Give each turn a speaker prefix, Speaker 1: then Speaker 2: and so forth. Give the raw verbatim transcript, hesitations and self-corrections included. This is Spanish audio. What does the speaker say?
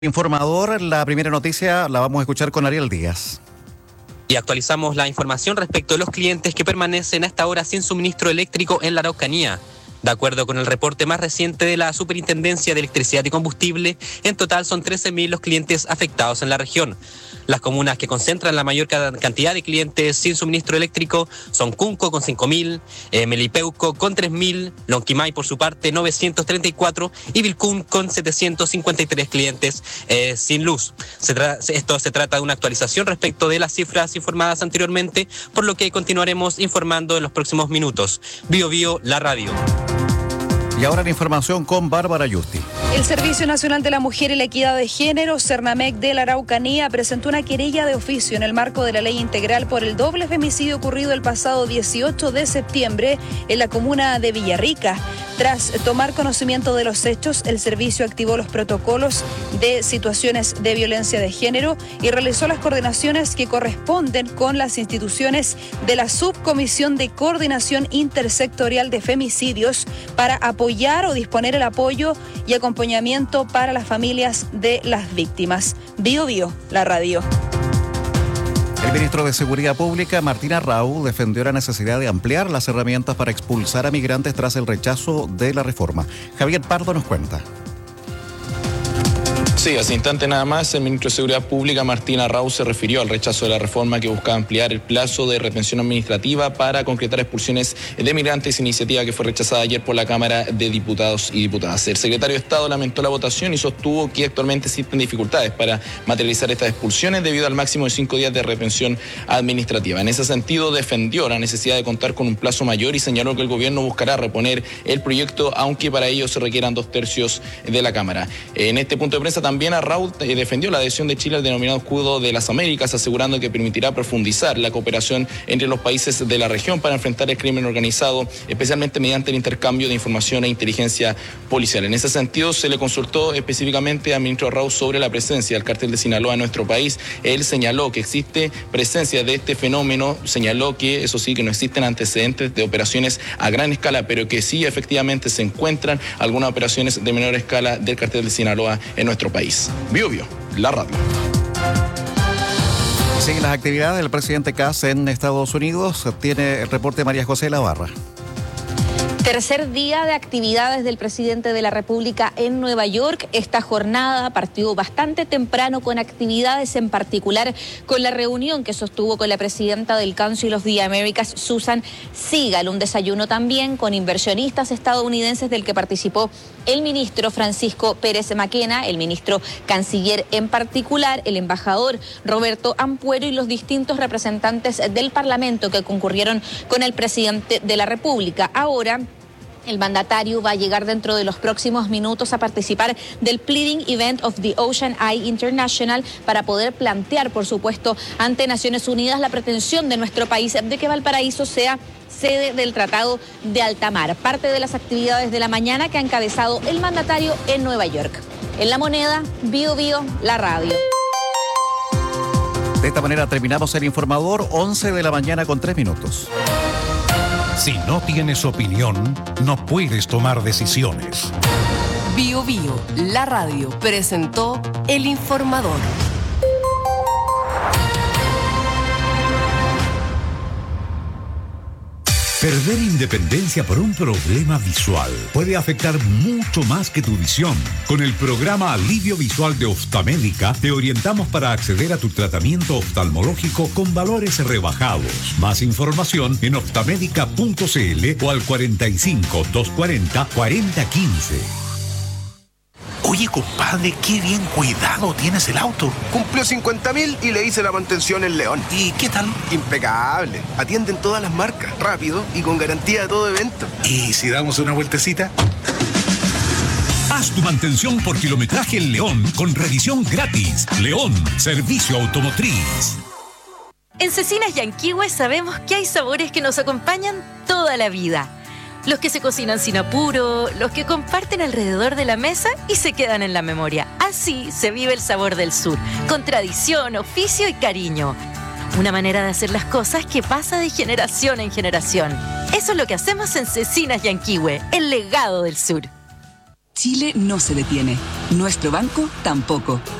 Speaker 1: Informador, la primera noticia la vamos a escuchar con Ariel Díaz.
Speaker 2: Y actualizamos la información respecto de los clientes que permanecen a esta hora sin suministro eléctrico en la Araucanía. De acuerdo con el reporte más reciente de la Superintendencia de Electricidad y Combustible, en total son trece mil los clientes afectados en la región. Las comunas que concentran la mayor cantidad de clientes sin suministro eléctrico son Cunco con cinco mil, eh, Melipeuco con tres mil, Lonquimay por su parte novecientos treinta y cuatro y Vilcún con setecientos cincuenta y tres clientes eh, sin luz. Se tra- esto se trata de una actualización respecto de las cifras informadas anteriormente, por lo que continuaremos informando en los próximos minutos. Bio Bio, la radio.
Speaker 1: Y ahora la información con Bárbara Yusti.
Speaker 3: El Servicio Nacional de la Mujer y la Equidad de Género, Cernamec de la Araucanía, presentó una querella de oficio en el marco de la ley integral por el doble femicidio ocurrido el pasado dieciocho de septiembre en la comuna de Villarrica. Tras tomar conocimiento de los hechos, el servicio activó los protocolos de situaciones de violencia de género y realizó las coordinaciones que corresponden con las instituciones de la Subcomisión de Coordinación Intersectorial de Femicidios para apoyar o disponer el apoyo y acompañamiento para las familias de las víctimas. Bio Bio, la radio.
Speaker 1: El ministro de Seguridad Pública, Martín Arrau, defendió la necesidad de ampliar las herramientas para expulsar a migrantes tras el rechazo de la reforma. Javier Pardo nos cuenta.
Speaker 4: Sí, hace instante nada más, el ministro de Seguridad Pública, Martín Arrau, se refirió al rechazo de la reforma que buscaba ampliar el plazo de retención administrativa para concretar expulsiones de migrantes, iniciativa que fue rechazada ayer por la Cámara de Diputados y Diputadas. El secretario de Estado lamentó la votación y sostuvo que actualmente existen dificultades para materializar estas expulsiones debido al máximo de cinco días de retención administrativa. En ese sentido, defendió la necesidad de contar con un plazo mayor y señaló que el gobierno buscará reponer el proyecto, aunque para ello se requieran dos tercios de la Cámara. En este punto de prensa también También Arrau eh, defendió la adhesión de Chile al denominado Escudo de las Américas, asegurando que permitirá profundizar la cooperación entre los países de la región para enfrentar el crimen organizado, especialmente mediante el intercambio de información e inteligencia policial. En ese sentido, se le consultó específicamente al ministro Arrau sobre la presencia del cártel de Sinaloa en nuestro país. Él señaló que existe presencia de este fenómeno, señaló que eso sí, que no existen antecedentes de operaciones a gran escala, pero que sí efectivamente se encuentran algunas operaciones de menor escala del cártel de Sinaloa en nuestro país. Bio Bio, la radio.
Speaker 1: Siguen las actividades del presidente Kass en Estados Unidos. Tiene el reporte María José Lavarra.
Speaker 5: Tercer día de actividades del presidente de la República en Nueva York. Esta jornada partió bastante temprano con actividades, en particular con la reunión que sostuvo con la presidenta del Council of the Americas, Susan Sigal. Un desayuno también con inversionistas estadounidenses del que participó el ministro Francisco Pérez Maquena, el ministro canciller en particular, el embajador Roberto Ampuero y los distintos representantes del Parlamento que concurrieron con el presidente de la República. Ahora, el mandatario va a llegar dentro de los próximos minutos a participar del Pleading Event of the Ocean Eye International para poder plantear, por supuesto, ante Naciones Unidas la pretensión de nuestro país de que Valparaíso sea sede del Tratado de Alta Mar. Parte de las actividades de la mañana que ha encabezado el mandatario en Nueva York. En La Moneda, Bio Bio, la radio.
Speaker 1: De esta manera terminamos el informador, once de la mañana con tres minutos.
Speaker 6: Si no tienes opinión, no puedes tomar decisiones.
Speaker 7: Bio Bio, la radio, presentó El Informador.
Speaker 6: Perder independencia por un problema visual puede afectar mucho más que tu visión. Con el programa Alivio Visual de Oftamédica te orientamos para acceder a tu tratamiento oftalmológico con valores rebajados. Más información en oftamédica punto cl o al cuarenta y cinco, doscientos cuarenta, cuarenta quince.
Speaker 8: Oye, compadre, qué bien cuidado tienes el auto.
Speaker 9: Cumplió cincuenta mil y le hice la mantención en León.
Speaker 8: ¿Y qué tal?
Speaker 9: Impecable. Atienden todas las marcas, rápido y con garantía de todo evento.
Speaker 8: ¿Y si damos una vueltecita?
Speaker 6: Haz tu mantención por kilometraje en León con revisión gratis. León, servicio automotriz.
Speaker 10: En Cecinas Yanquihue sabemos que hay sabores que nos acompañan toda la vida. Los que se cocinan sin apuro, los que comparten alrededor de la mesa y se quedan en la memoria. Así se vive el sabor del sur, con tradición, oficio y cariño. Una manera de hacer las cosas que pasa de generación en generación. Eso es lo que hacemos en Cecinas Yanquihue, el legado del sur.
Speaker 11: Chile no se detiene. Nuestro banco tampoco.